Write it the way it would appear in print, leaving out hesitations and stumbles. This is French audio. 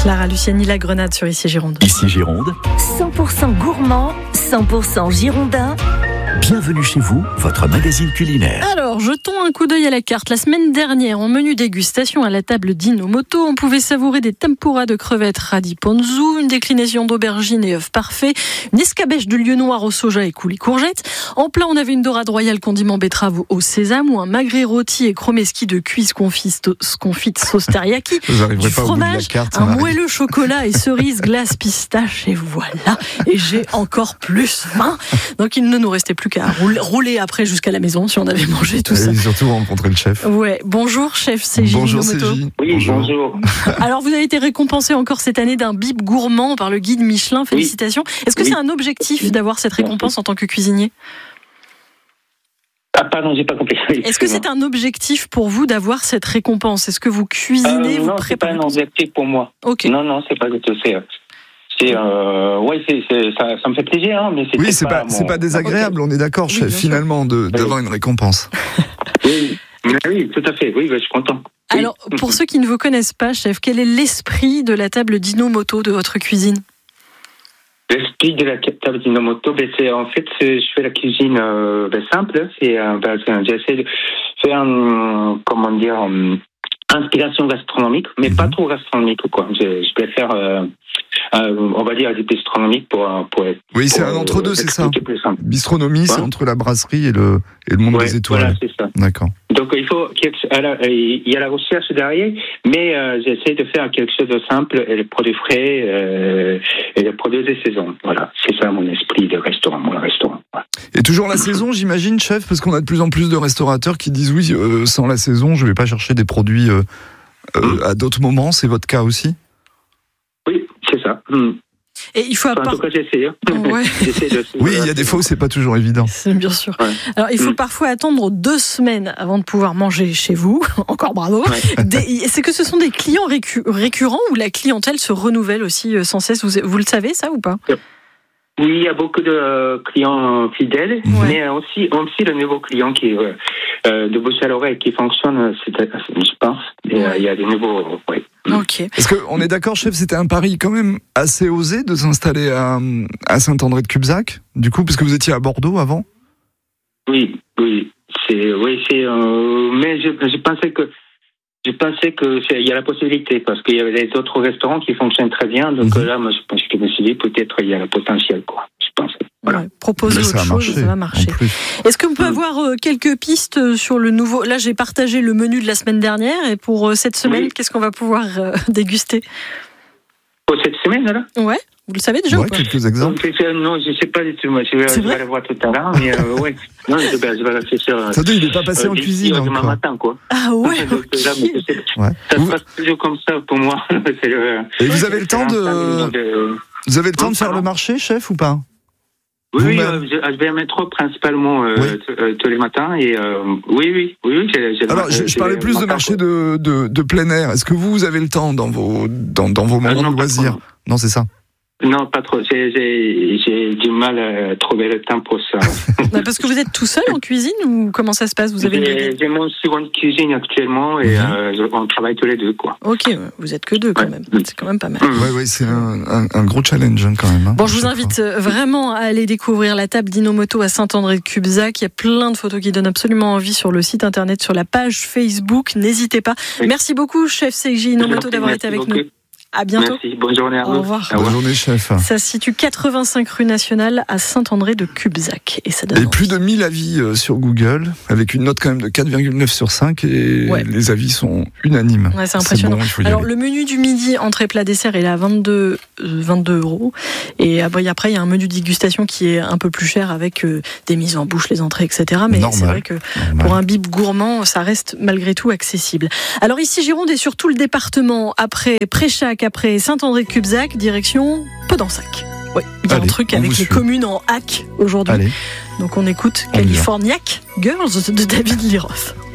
Clara Luciani, La Grenade sur Ici Gironde. Ici Gironde, 100% gourmand, 100% girondin. bienvenue chez vous, votre magazine culinaire. Alors, jetons un coup d'œil à la carte. La semaine dernière, en menu dégustation à la table d'Inomoto, on pouvait savourer des tempura de crevettes radis ponzu, une déclinaison d'aubergines et œufs parfaits, une escabèche de lieu noir au soja et coulis courgettes. En plat, on avait une dorade royale condiment betterave au sésame ou un magret rôti et chromeski de cuisse confite sauce teriyaki. Du fromage, un moelleux chocolat et cerise glace pistache. Et voilà. Et j'ai encore plus faim. Donc, il ne nous restait plus qu'à rouler après jusqu'à la maison si on avait mangé tout ça. Et surtout rencontrer le chef. Ouais. Bonjour, chef CJ. Bonjour Inomoto. CJ. Oui, bonjour. Alors, vous avez été récompensé encore cette année d'un bib gourmand par le guide Michelin. Félicitations. Est-ce que c'est un objectif d'avoir cette récompense en tant que cuisinier ? Ah, pardon, j'ai pas compris. Est-ce que c'est un objectif pour vous d'avoir cette récompense ? Est-ce que vous cuisinez, vous non, c'est pas préparez ? un objectif pour moi. Ok. Non, c'est pas du tout. Ça me fait plaisir, hein, mais c'est pas désagréable, on est d'accord, chef, finalement, d'avoir une récompense. Oui, tout à fait. Oui, je suis content. Alors, pour ceux qui ne vous connaissent pas, chef, quel est l'esprit de la table d'Inomoto de votre cuisine ? L'esprit de la table d'Inomoto, je fais la cuisine simple. J'essaie de faire inspiration gastronomique, mais pas trop gastronomique, quoi. Je préfère, on va dire, bistronomique pour être. Oui, c'est un entre-deux, c'est ça. Bistronomie, c'est entre la brasserie et le monde des étoiles. Voilà, c'est ça. D'accord. Donc, il y a la recherche derrière, mais j'essaie de faire quelque chose de simple, et les produits frais, et les produits de saison. Voilà, c'est ça mon esprit de restaurant, mon restaurant. Voilà. Et toujours la saison, j'imagine, chef, parce qu'on a de plus en plus de restaurateurs qui disent oui, sans la saison, je vais pas chercher des produits à d'autres moments. C'est votre cas aussi ? Oui, c'est ça. Et il faut en tout cas, j'essaie. Ouais. Oui, il y a des fois où c'est pas toujours évident. C'est bien sûr. Ouais. Alors, il faut parfois attendre 2 semaines avant de pouvoir manger chez vous. Encore bravo. Ouais. C'est que ce sont des clients récurrents ou la clientèle se renouvelle aussi sans cesse. Vous le savez, ça, ou pas ? Oui, il y a beaucoup de clients fidèles, mais aussi de nouveaux clients qui de bouche à l'oreille qui fonctionnent, je pense. Et il y a des nouveaux. Ouais. Ok. Est-ce qu'on est d'accord, chef, c'était un pari quand même assez osé de s'installer à Saint-André-de-Cubzac, du coup, parce que vous étiez à Bordeaux avant ? Oui. Mais je pensais que il y a la possibilité, parce qu'il y avait des autres restaurants qui fonctionnent très bien, donc là, moi, je me suis dit, peut-être il y a le potentiel, quoi. Je pense. Voilà. Ouais, proposer autre chose, ça va marcher. Est-ce qu'on peut avoir quelques pistes sur le nouveau ? Là, j'ai partagé le menu de la semaine dernière, et pour cette semaine, qu'est-ce qu'on va pouvoir déguster ? Pour cette semaine, là ? Ouais. Vous le savez déjà ou pas ? Quelques exemples. Non, je ne sais pas du tout. Moi, je vais le voir tout à l'heure. Mais non, je vais réfléchir. Attendez, il n'est pas passé en cuisine demain encore. Matin, quoi. Ah ouais. Ça se passe toujours comme ça pour moi. Et vous avez le temps de faire le marché, chef, ou pas ? Oui, je vais à métro principalement tous les matins. Et oui. Alors, je parlais plus de marché de plein air. Est-ce que vous avez le temps dans vos moments de loisirs ? Non, c'est ça. Non, pas trop. J'ai du mal à trouver le temps pour ça. Parce que vous êtes tout seul en cuisine ou comment ça se passe ? Vous avez J'ai mon seconde cuisine actuellement et on travaille tous les deux, quoi. Ok, vous êtes que deux quand même. C'est quand même pas mal. Oui, c'est un gros challenge quand même. Bon, je vous invite vraiment à aller découvrir la table d'Inomoto à Saint-André-de-Cubzac. Il y a plein de photos qui donnent absolument envie sur le site internet, sur la page Facebook. N'hésitez pas. Oui. Merci beaucoup, chef CJ Inomoto, d'avoir été avec nous. À bientôt. Merci, bonne journée à vous. Au revoir. Bonne journée, chef. Ça se situe 85 rue Nationale à Saint-André-de-Cubzac. Et plus de 1000 avis sur Google, avec une note quand même de 4,9 sur 5, et les avis sont unanimes. Ouais, c'est impressionnant. C'est bon, alors, le menu du midi, entrée, plat, dessert, il est à 22 €. Et après, il y a un menu de dégustation qui est un peu plus cher avec des mises en bouche, les entrées, etc. Mais c'est vrai que pour un bib gourmand, ça reste malgré tout accessible. Alors, ici, Gironde et sur tout le département, après Préchac, après Saint-André-de-Cubzac, direction Podensac. Oui, il y a un truc avec les communes en hack aujourd'hui. Donc on écoute Californiac Girls de David Liroff.